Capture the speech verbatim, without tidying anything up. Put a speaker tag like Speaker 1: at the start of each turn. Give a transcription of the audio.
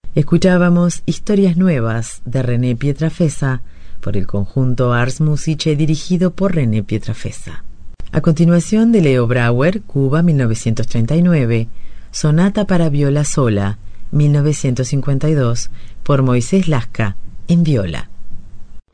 Speaker 1: Escuchábamos Historias Nuevas de René Pietrafesa por el conjunto Ars Musicae dirigido por René Pietrafesa. A continuación, de Leo Brouwer, Cuba, mil novecientos treinta y nueve, Sonata para viola sola, mil novecientos cincuenta y dos, por Moisés Lasca, en viola.